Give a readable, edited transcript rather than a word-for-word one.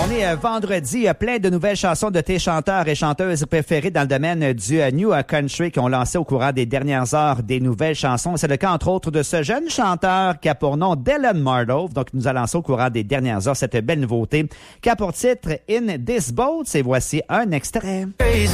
On est vendredi, il y a plein de nouvelles chansons de tes chanteurs et chanteuses préférés dans le domaine du New Country qui ont lancé au courant des dernières heures des nouvelles chansons. C'est le cas, entre autres, de ce jeune chanteur qui a pour nom Dylan Mardove, donc il nous a lancé au courant des dernières heures cette belle nouveauté qui a pour titre In This Boat. Et voici un extrait.